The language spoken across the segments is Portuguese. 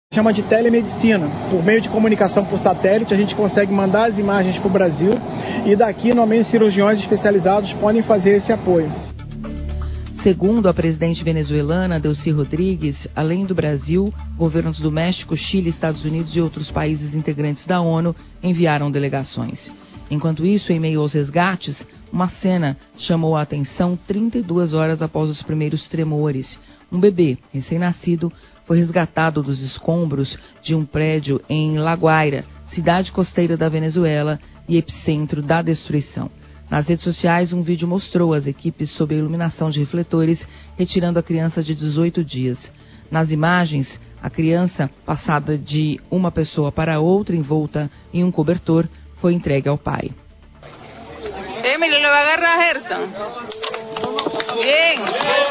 Chama de telemedicina. Por meio de comunicação por satélite, a gente consegue mandar as imagens para o Brasil e daqui, normalmente, cirurgiões especializados podem fazer esse apoio. Segundo a presidente venezuelana, Delcy Rodrigues, além do Brasil, governos do México, Chile, Estados Unidos e outros países integrantes da ONU enviaram delegações. Enquanto isso, em meio aos resgates, uma cena chamou a atenção 32 horas após os primeiros tremores. Um bebê, recém-nascido, foi resgatado dos escombros de um prédio em La Guaira, cidade costeira da Venezuela e epicentro da destruição. Nas redes sociais, um vídeo mostrou as equipes sob a iluminação de refletores retirando a criança de 18 dias. Nas imagens, a criança, passada de uma pessoa para outra envolta em um cobertor, foi entregue ao pai. Emily, ¿le va a agarrar a Gerson? Bien.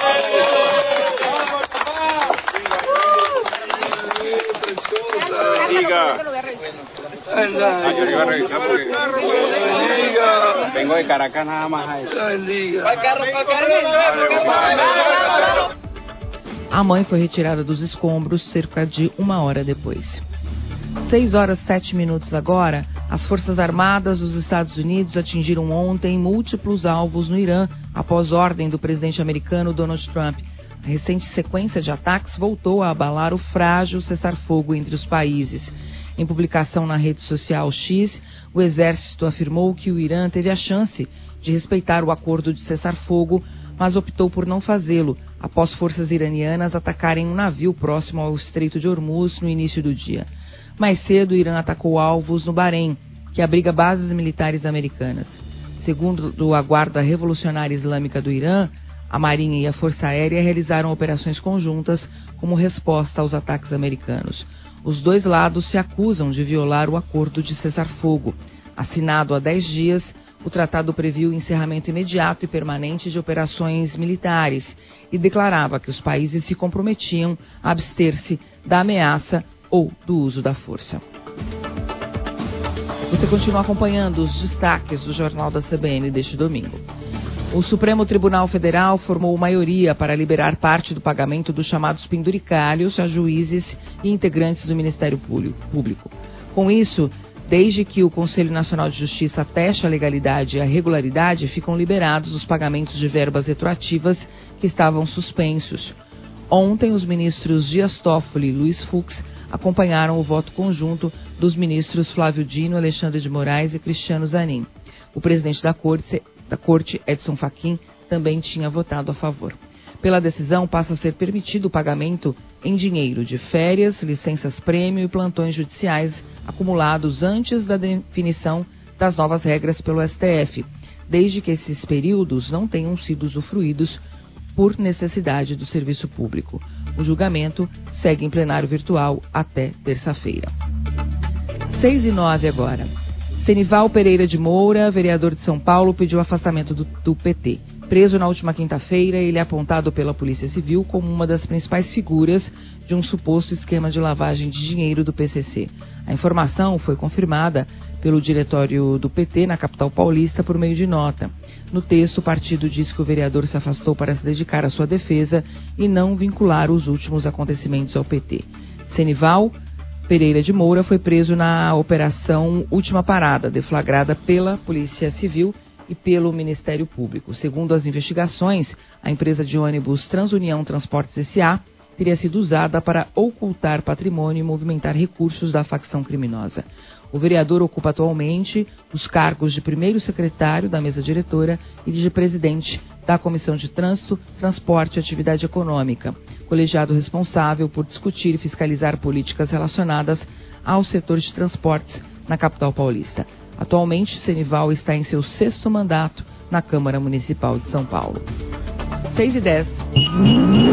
Yo le iba a revisar porque vengo de Caracas nada más a eso. A mãe foi retirada dos escombros cerca de 1 hora depois. 6h07 agora, as Forças Armadas dos Estados Unidos atingiram ontem múltiplos alvos no Irã após ordem do presidente americano Donald Trump. A recente sequência de ataques voltou a abalar o frágil cessar-fogo entre os países. Em publicação na rede social X, o exército afirmou que o Irã teve a chance de respeitar o acordo de cessar-fogo, mas optou por não fazê-lo, após forças iranianas atacarem um navio próximo ao Estreito de Hormuz no início do dia. Mais cedo, o Irã atacou alvos no Bahrein, que abriga bases militares americanas. Segundo a Guarda Revolucionária Islâmica do Irã, a Marinha e a Força Aérea realizaram operações conjuntas como resposta aos ataques americanos. Os dois lados se acusam de violar o acordo de cessar-fogo. Assinado há 10 dias, o tratado previu o encerramento imediato e permanente de operações militares e declarava que os países se comprometiam a abster-se da ameaça ou do uso da força. Você continua acompanhando os destaques do Jornal da CBN deste domingo. O Supremo Tribunal Federal formou maioria para liberar parte do pagamento dos chamados penduricalhos a juízes e integrantes do Ministério Público. Com isso, desde que o Conselho Nacional de Justiça ateste a legalidade e a regularidade, ficam liberados os pagamentos de verbas retroativas que estavam suspensos. Ontem, os ministros Dias Toffoli e Luiz Fux acompanharam o voto conjunto dos ministros Flávio Dino, Alexandre de Moraes e Cristiano Zanin. O presidente da Corte, Edson Fachin, também tinha votado a favor. Pela decisão, passa a ser permitido o pagamento em dinheiro de férias, licenças-prêmio e plantões judiciais acumulados antes da definição das novas regras pelo STF, desde que esses períodos não tenham sido usufruídos por necessidade do serviço público. O julgamento segue em plenário virtual até terça-feira. 6h09 agora. Senival Pereira de Moura, vereador de São Paulo, pediu afastamento do PT. Preso na última quinta-feira, ele é apontado pela Polícia Civil como uma das principais figuras de um suposto esquema de lavagem de dinheiro do PCC. A informação foi confirmada pelo diretório do PT na capital paulista por meio de nota. No texto, o partido diz que o vereador se afastou para se dedicar à sua defesa e não vincular os últimos acontecimentos ao PT. Senival Pereira de Moura foi preso na Operação Última Parada, deflagrada pela Polícia Civil e pelo Ministério Público. Segundo as investigações, a empresa de ônibus Transunião Transportes S.A. teria sido usada para ocultar patrimônio e movimentar recursos da facção criminosa. O vereador ocupa atualmente os cargos de primeiro secretário da mesa diretora e de presidente da Comissão de Trânsito, Transporte e Atividade Econômica, colegiado responsável por discutir e fiscalizar políticas relacionadas ao setor de transportes na capital paulista. Atualmente, Senival está em seu 6º mandato na Câmara Municipal de São Paulo. 6h10.